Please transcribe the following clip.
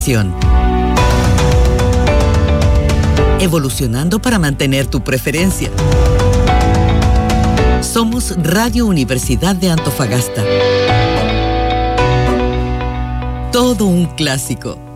Evolucionando para mantener tu preferencia. Somos Radio Universidad de Antofagasta. Todo un clásico.